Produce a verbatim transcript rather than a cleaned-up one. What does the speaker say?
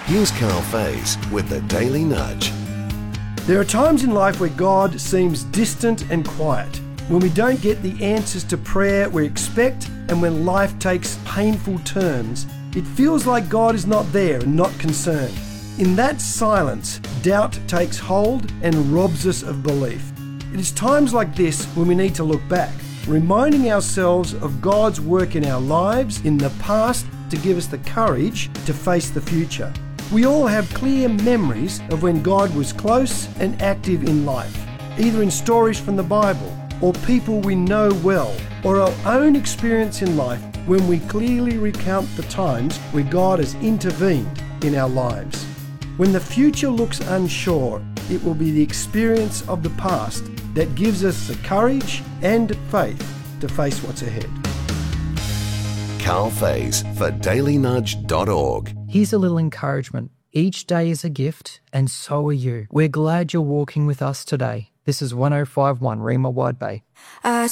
Here's Carl Faze with the Daily Nudge. There are times in life where God seems distant and quiet, when we don't get the answers to prayer we expect, and when life takes painful turns. It feels like God is not there and not concerned. In that silence, doubt takes hold and robs us of belief. It is times like this when we need to look back, reminding ourselves of God's work in our lives in the past to give us the courage to face the future. We all have clear memories of when God was close and active in life, either in stories from the Bible or people we know well, or our own experience in life when we clearly recount the times where God has intervened in our lives. When the future looks unsure, it will be the experience of the past that gives us the courage and faith to face what's ahead. Carl Faze for daily nudge dot org. Here's a little encouragement. Each day is a gift, and so are you. We're glad you're walking with us today. This is one oh five point one Rima Wide Bay. I